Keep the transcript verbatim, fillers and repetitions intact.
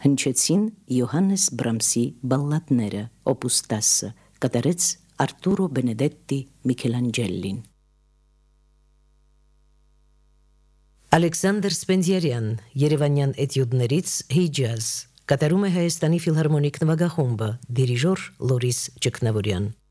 Հնչեցին Յոհաննես Բրամսի բալլադները, օպուս տասը, կատարեց Արտուրո Բենեդետտի Միքելանջելին։ Ալեքսանդր Սպենդիարյան, Երևանյան էտյուդներից Հիջազ, կատարում է Հայաստանի ֆիլհարմոնիկ նվագախումբը, դիրիժոր Լորիս Ճգնավորյան։